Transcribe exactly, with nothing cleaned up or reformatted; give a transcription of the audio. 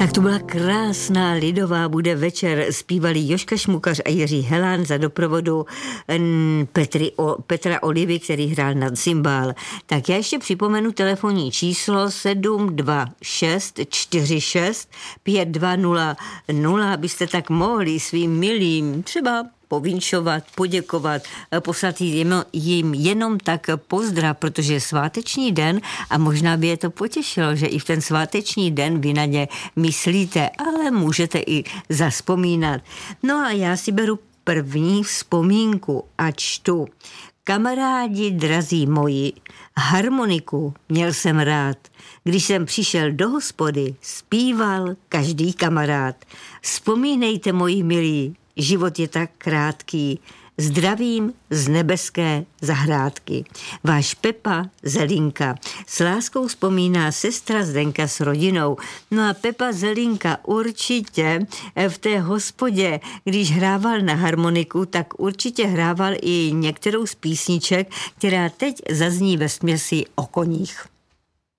Tak to byla krásná lidová bude večer. Zpívali Jožka Šmukař a Jiří Helán za doprovodu Petry, o, Petra Olivy, který hrál na cymbál. Tak já ještě připomenu telefonní číslo sedm dva šest čtyři šest pět dva nula nula, abyste tak mohli svým milým třeba povinšovat, poděkovat, poslat jim jenom tak pozdrav, protože je sváteční den a možná by je to potěšilo, že i v ten sváteční den vy na ně myslíte, ale můžete i zazpomínat. No a já si beru první vzpomínku a čtu. Kamarádi drazí moji, harmoniku měl jsem rád. Když jsem přišel do hospody, zpíval každý kamarád. Vzpomínejte, moji milí, život je tak krátký. Zdravím z nebeské zahrádky. Váš Pepa Zelinka. S láskou vzpomíná sestra Zdenka s rodinou. No a Pepa Zelinka určitě v té hospodě, když hrával na harmoniku, tak určitě hrával i některou z písniček, která teď zazní ve směsi o koních.